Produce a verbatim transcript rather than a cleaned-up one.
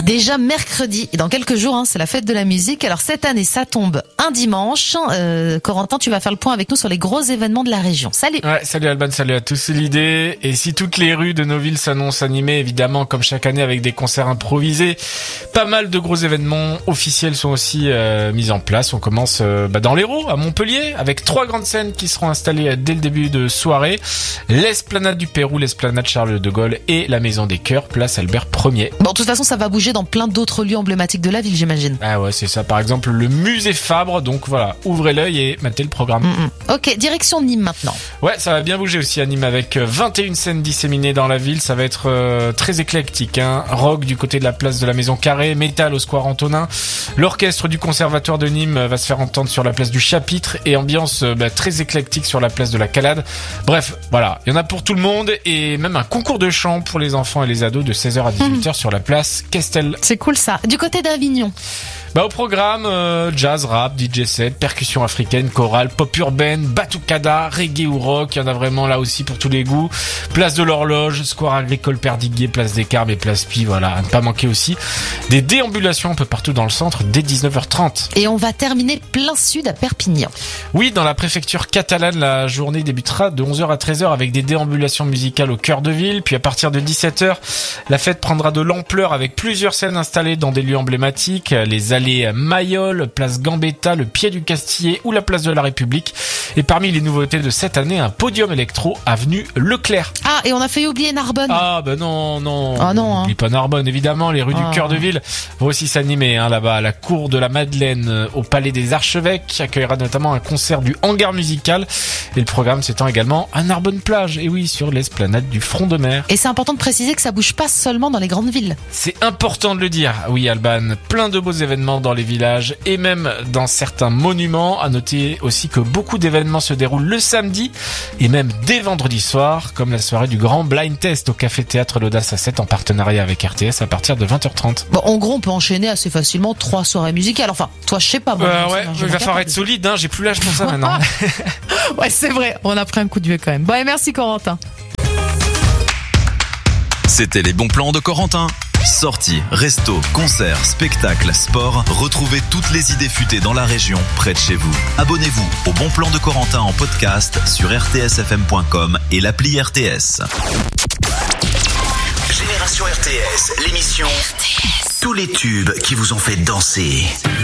Déjà mercredi, et dans quelques jours, hein, c'est la fête de la musique. Alors cette année, ça tombe un dimanche. Euh, Corentin, tu vas faire le point avec nous sur les gros événements de la région. Salut. Ouais, salut Alban, salut à tous, c'est l'idée. Et si toutes les rues de nos villes s'annoncent animées, évidemment, comme chaque année, avec des concerts improvisés, pas mal de gros événements officiels sont aussi euh, mis en place. On commence euh, bah, dans l'Hérault, à Montpellier, avec trois grandes scènes qui seront installées euh, dès le début de soirée. L'Esplanade du Pérou, l'Esplanade Charles de Gaulle et la Maison des Chœurs, place Albert Ier. Bon, de toute façon, ça va bouger dans plein d'autres lieux emblématiques de la ville, j'imagine. Ah ouais, c'est ça. Par exemple, le musée Fabre. Donc voilà, ouvrez l'œil et matez le programme. Mm-mm. Ok, direction Nîmes maintenant. Ouais, ça va bien bouger aussi à Nîmes avec vingt et une scènes disséminées dans la ville. Ça va être euh, très éclectique, hein. Rock du côté de la place de la Maison Carrée, métal au Square Antonin. L'orchestre du Conservatoire de Nîmes va se faire entendre sur la place du Chapitre et ambiance euh, bah, très éclectique sur la place de la Calade. Bref, voilà, il y en a pour tout le monde et même un concours de chant pour les enfants et les ados de seize heures à dix-huit heures mmh. sur la place Castel. C'est cool ça. Du côté d'Avignon. Bah au programme, euh, jazz, rap, D J set, percussion africaine, chorale, pop urbaine, batucada, reggae ou rock. Il y en a vraiment là aussi pour tous les goûts. Place de l'Horloge, Square Agricole Perdiguier, place des Carmes et place Pi, voilà, à ne pas manquer aussi. Des déambulations un peu partout dans le centre dès dix-neuf heures trente. Et on va terminer plein sud à Perpignan. Oui, dans la préfecture catalane, la journée débutera de onze heures à treize heures avec des déambulations musicales au cœur de ville. Puis à partir de dix-sept heures, la fête prendra de l'ampleur avec plusieurs scènes installées dans des lieux emblématiques. Les allées Mayol, place Gambetta, le Pied du Castillet ou la place de la République. Et parmi les nouveautés de cette année, un podium électro avenue Leclerc. Ah, et on a fait oublier Narbonne. Ah bah non, non. Ah non. N'oublie hein. pas Narbonne, évidemment. Les rues ah. du cœur de ville vont aussi s'animer hein, là-bas. La cour de la Madeleine au Palais des Archevêques accueillera notamment un concert du Hangar Musical. Et le programme s'étend également à Narbonne-Plage. Et oui, sur l'esplanade du Front de Mer. Et c'est important de préciser que ça bouge pas seulement dans les grandes villes. C'est important de le dire. Oui, Alban. Plein de beaux événements dans les villages et même dans certains monuments. À noter aussi que beaucoup d'événements se déroulent le samedi et même dès vendredi soir, comme la soirée du Grand Blind Test au Café Théâtre l'Audace à sept en partenariat avec R T S à partir de vingt heures trente. Bon, en gros, on peut enchaîner assez facilement trois soirées musicales. Enfin, toi, je sais pas. Moi, euh, ouais, il va falloir être solide, hein. J'ai plus l'âge pour ça maintenant. Ouais, c'est vrai. On a pris un coup de vieux quand même. Bon, et merci Corentin. C'était les bons plans de Corentin. Sorties, restos, concerts, spectacles, sport, retrouvez toutes les idées futées dans la région, près de chez vous. Abonnez-vous au Bon Plan de Corentin en podcast sur r t s f m point com et l'appli R T S. Génération R T S, l'émission R T S. Tous les tubes qui vous ont fait danser.